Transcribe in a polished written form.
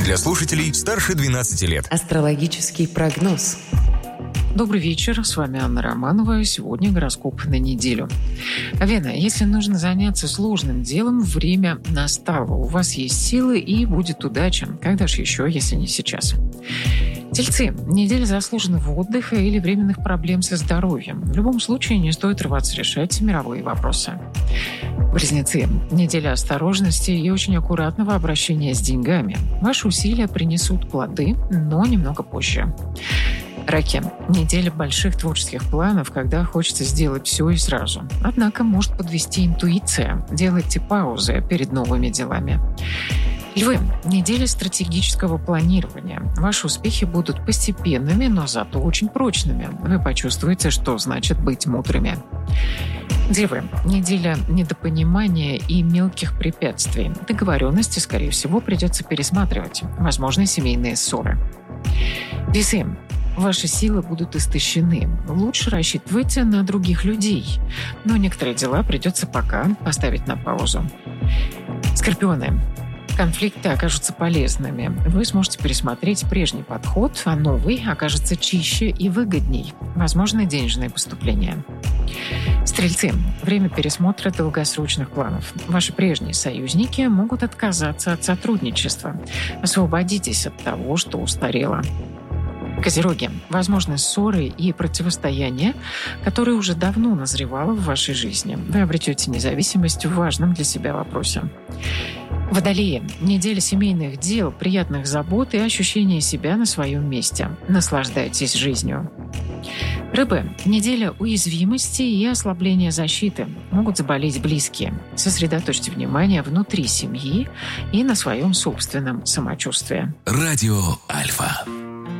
для слушателей старше 12 лет. Астрологический прогноз. Добрый вечер, с вами Анна Романова. Сегодня гороскоп на неделю. Вена, если нужно заняться сложным делом, время настало. У вас есть силы и будет удача. Когда же еще, если не сейчас? Тельцы. Неделя заслуженного отдыха или временных проблем со здоровьем. В любом случае не стоит рваться решать мировые вопросы. Близнецы. Неделя осторожности и очень аккуратного обращения с деньгами. Ваши усилия принесут плоды, но немного позже. Раки. Неделя больших творческих планов, когда хочется сделать все и сразу. Однако может подвести интуиция. Делайте паузы перед новыми делами. Львы. Неделя стратегического планирования. Ваши успехи будут постепенными, но зато очень прочными. Вы почувствуете, что значит быть мудрыми. Девы. Неделя недопонимания и мелких препятствий. Договоренности, скорее всего, придется пересматривать. Возможны семейные ссоры. Весы. Ваши силы будут истощены. Лучше рассчитывайте на других людей. Но некоторые дела придется пока поставить на паузу. Скорпионы. Конфликты окажутся полезными. Вы сможете пересмотреть прежний подход, а новый окажется чище и выгодней. Возможны денежные поступления. Стрельцы. Время пересмотра долгосрочных планов. Ваши прежние союзники могут отказаться от сотрудничества. Освободитесь от того, что устарело. Козероги. Возможны ссоры и противостояния, которые уже давно назревало в вашей жизни. Вы обретете независимость в важном для себя вопросе. Водолеи. Неделя семейных дел, приятных забот и ощущения себя на своем месте. Наслаждайтесь жизнью. Рыбы. Неделя уязвимости и ослабления защиты. Могут заболеть близкие. Сосредоточьте внимание внутри семьи и на своем собственном самочувствии. Радио Альфа.